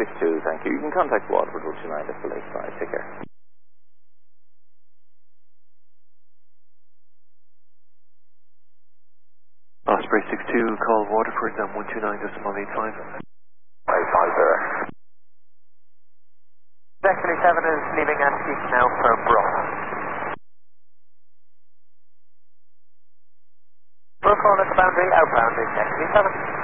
Osprey 62, thank you. You can contact Waterford 129 at the lakeside. Take care. Osprey 62, call Waterford, 129.85. 850. Sector 7 is leaving Antique now for Brock. We'll call at the boundary, outbound is Sector 7.